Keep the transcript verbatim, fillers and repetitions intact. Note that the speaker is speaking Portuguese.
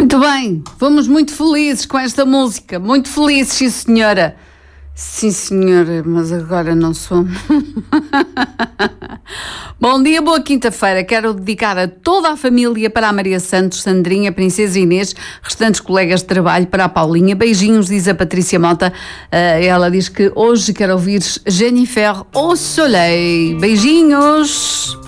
Muito bem, fomos muito felizes com esta música, muito felizes, sim senhora. Sim senhora, mas agora não somos. Bom dia, boa quinta-feira. Quero dedicar a toda a família, para a Maria Santos, Sandrinha, Princesa Inês, restantes colegas de trabalho, para a Paulinha. Beijinhos, diz a Patrícia Mota. Uh, ela diz que hoje quer ouvir Jennifer au Soleil. Beijinhos.